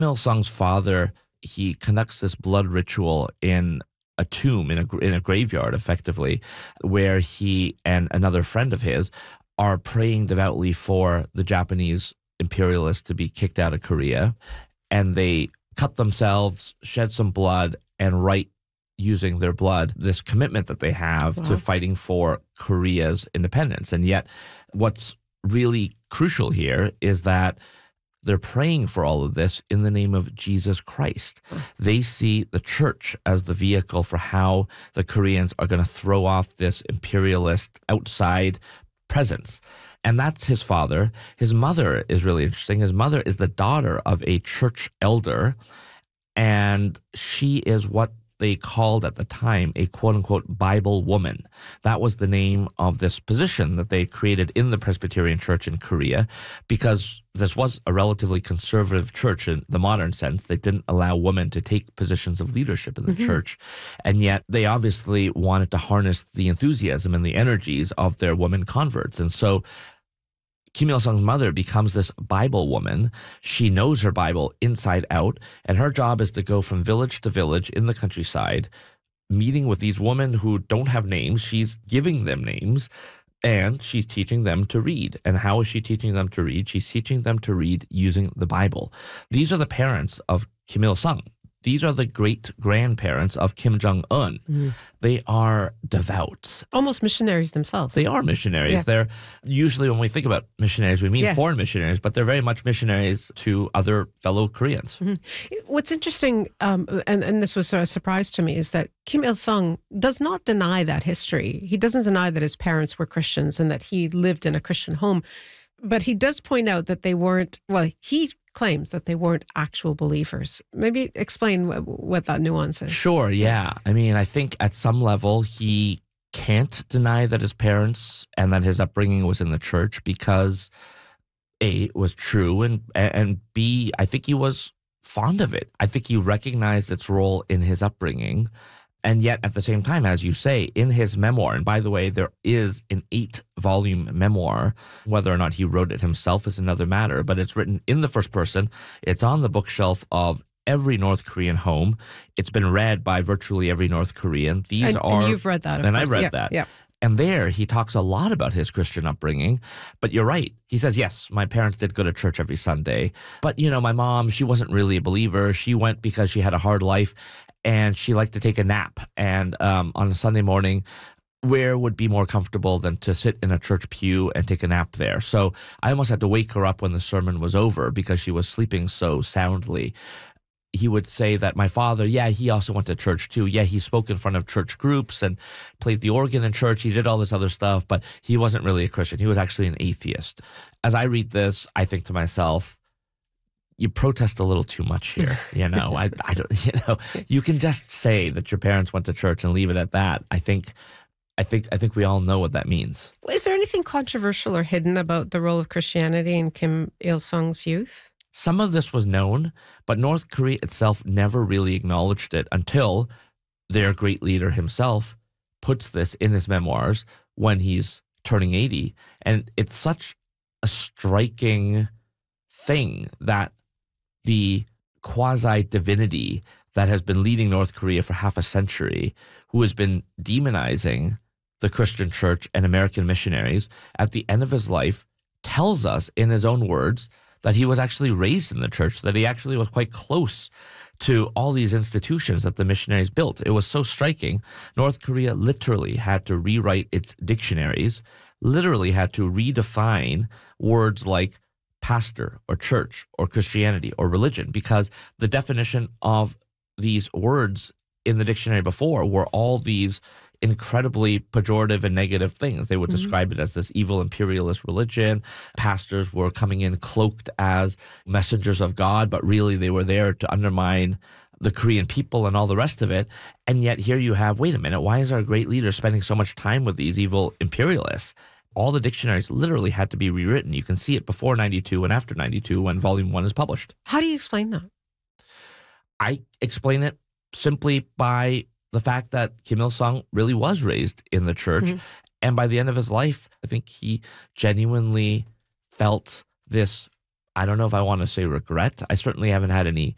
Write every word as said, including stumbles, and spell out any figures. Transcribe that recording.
Il Sung's father, he conducts this blood ritual in a tomb, in a, in a graveyard, effectively, where he and another friend of his are praying devoutly for the Japanese imperialists to be kicked out of Korea. And they cut themselves, shed some blood, and write, using their blood, this commitment that they have wow. to fighting for Korea's independence. And yet, what's really crucial here is that they're praying for all of this in the name of Jesus Christ. They see the church as the vehicle for how the Koreans are going to throw off this imperialist outside presence. And that's his father. His mother is really interesting. His mother is the daughter of a church elder, and she is what they called at the time a quote-unquote Bible woman. That was the name of this position that they created in the Presbyterian Church in Korea, because this was a relatively conservative church in the modern sense. They didn't allow women to take positions of leadership in the mm-hmm. church, and yet they obviously wanted to harness the enthusiasm and the energies of their women converts. And so Kim Il-sung's mother becomes this Bible woman. She knows her Bible inside out, and her job is to go from village to village in the countryside, meeting with these women who don't have names. She's giving them names, and she's teaching them to read. And how is she teaching them to read? She's teaching them to read using the Bible. These are the parents of Kim Il-sung. These are the great-grandparents of Kim Jong-un. Mm. They are devout. Almost missionaries themselves. They are missionaries. Yeah. They're usually, when we think about missionaries, we mean yes. foreign missionaries, but they're very much missionaries to other fellow Koreans. Mm-hmm. What's interesting, um, and, and this was a surprise to me, is that Kim Il-sung does not deny that history. He doesn't deny that his parents were Christians and that he lived in a Christian home. But he does point out that they weren't, well, he claims that they weren't actual believers. Maybe explain what, what that nuance is. Sure, yeah. I mean, I think at some level he can't deny that his parents and that his upbringing was in the church because A, it was true, and and B, I think he was fond of it. I think he recognized its role in his upbringing. And yet, at the same time, as you say, in his memoir, and by the way, there is an eight-volume memoir. Whether or not he wrote it himself is another matter, but it's written in the first person. It's on the bookshelf of every North Korean home. It's been read by virtually every North Korean. These and, are, and you've read that, of and course. I've read yeah, that. Yeah. And there, he talks a lot about his Christian upbringing. But you're right. He says, yes, my parents did go to church every Sunday. But, you know, my mom, she wasn't really a believer. She went because she had a hard life, and she liked to take a nap. And um, on a Sunday morning, where would be more comfortable than to sit in a church pew and take a nap there? So I almost had to wake her up when the sermon was over because she was sleeping so soundly. He would say that my father, yeah, he also went to church too. Yeah, he spoke in front of church groups and played the organ in church. He did all this other stuff, but he wasn't really a Christian. He was actually an atheist. As I read this, I think to myself, you protest a little too much here. You know, I, I don't, you know, you can just say that your parents went to church and leave it at that. I think, I think, I think we all know what that means. Is there anything controversial or hidden about the role of Christianity in Kim Il-sung's youth? Some of this was known, but North Korea itself never really acknowledged it until their great leader himself puts this in his memoirs when he's turning eighty. And it's such a striking thing that the quasi-divinity that has been leading North Korea for half a century, who has been demonizing the Christian church and American missionaries, at the end of his life tells us in his own words that he was actually raised in the church, that he actually was quite close to all these institutions that the missionaries built. It was so striking. North Korea literally had to rewrite its dictionaries, literally had to redefine words like pastor or church or Christianity or religion, because the definition of these words in the dictionary before were all these incredibly pejorative and negative things. They would mm-hmm. describe it as this evil imperialist religion. Pastors were coming in cloaked as messengers of God, but really they were there to undermine the Korean people and all the rest of it. And yet here you have, wait a minute, why is our great leader spending so much time with these evil imperialists? All the dictionaries literally had to be rewritten. You can see it before ninety-two and after ninety-two when volume one is published. How do you explain that? I explain it simply by the fact that Kim Il-sung really was raised in the church. Mm-hmm. And by the end of his life, I think he genuinely felt this, I don't know if I want to say regret. I certainly haven't had any